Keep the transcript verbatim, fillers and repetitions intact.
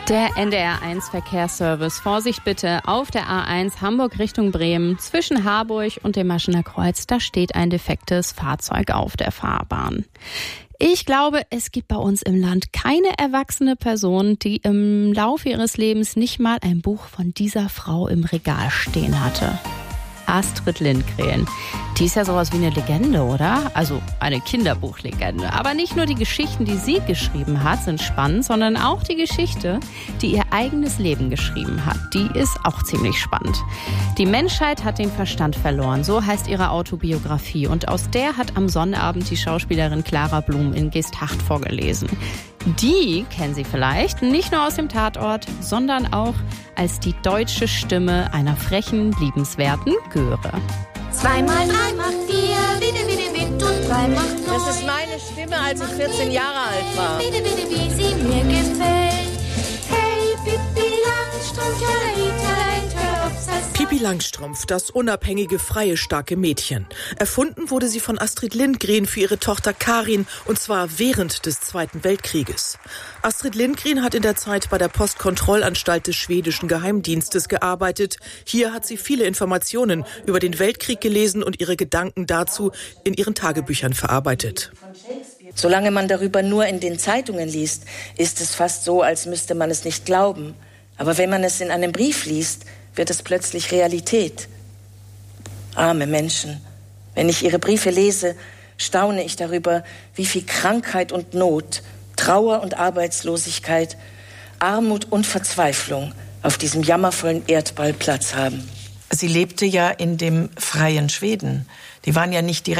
Der N D R eins Verkehrsservice. Vorsicht bitte auf der A eins Hamburg Richtung Bremen. Zwischen Harburg und dem Maschener Kreuz, da steht ein defektes Fahrzeug auf der Fahrbahn. Ich glaube, es gibt bei uns im Land keine erwachsene Person, die im Laufe ihres Lebens nicht mal ein Buch von dieser Frau im Regal stehen hatte. Astrid Lindgren. Die ist ja sowas wie eine Legende, oder? Also eine Kinderbuchlegende. Aber nicht nur die Geschichten, die sie geschrieben hat, sind spannend, sondern auch die Geschichte, die ihr eigenes Leben geschrieben hat. Die ist auch ziemlich spannend. Die Menschheit hat den Verstand verloren, so heißt ihre Autobiografie. Und aus der hat am Sonnabend die Schauspielerin Clara Blum in Geesthacht vorgelesen. Die kennen Sie vielleicht nicht nur aus dem Tatort, sondern auch als die deutsche Stimme einer frechen, liebenswerten Göre. Zweimal drei macht vier, bitte, bitte, bitte und drei macht neun. Das ist meine Stimme, als ich vierzehn Jahre alt war. Bitte, bitte, wie sie mir gefällt. Hey, Pippi Langstrumpf, tschalali, tschalali, tschalops, heißt Pippi Langstrumpf, das unabhängige, freie, starke Mädchen. Erfunden wurde sie von Astrid Lindgren für ihre Tochter Karin, und zwar während des Zweiten Weltkrieges. Astrid Lindgren hat in der Zeit bei der Postkontrollanstalt des schwedischen Geheimdienstes gearbeitet. Hier hat sie viele Informationen über den Weltkrieg gelesen und ihre Gedanken dazu in ihren Tagebüchern verarbeitet. Solange man darüber nur in den Zeitungen liest, ist es fast so, als müsste man es nicht glauben. Aber wenn man es in einem Brief liest, wird es plötzlich Realität. Arme Menschen. Wenn ich ihre Briefe lese, staune ich darüber, wie viel Krankheit und Not, Trauer und Arbeitslosigkeit, Armut und Verzweiflung auf diesem jammervollen Erdball Platz haben. Sie lebte ja in dem freien Schweden. Die waren ja nicht direkt